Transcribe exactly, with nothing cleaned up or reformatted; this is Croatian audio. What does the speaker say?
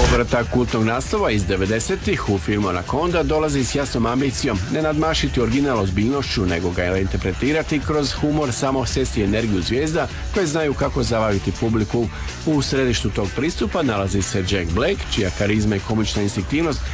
Povratak kultnog naslova iz devedesetih u filmu Anaconda dolazi s jasnom ambicijom ne nadmašiti original ozbiljnošću, nego ga interpretirati kroz humor, samosvijest i energiju zvijezda koje znaju kako zabaviti publiku. U središtu tog pristupa nalazi se Jack Black, čija karizma i komična instinktivnost